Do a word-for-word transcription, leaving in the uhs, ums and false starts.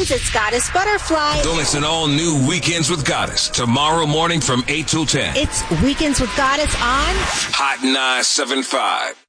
Weekends, it's Goddess Butterfly. Don't listen all new Weekends with Goddess tomorrow morning from eight till ten. It's Weekends with Goddess on Hot nine seven five.